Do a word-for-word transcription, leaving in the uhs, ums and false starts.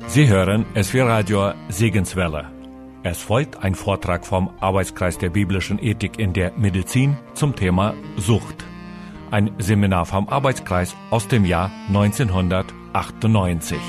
Sie hören S W Radio Segenswelle. Es folgt ein Vortrag vom Arbeitskreis der biblischen Ethik in der Medizin zum Thema Sucht. Ein Seminar vom Arbeitskreis aus dem Jahr neunzehnhundertachtundneunzig.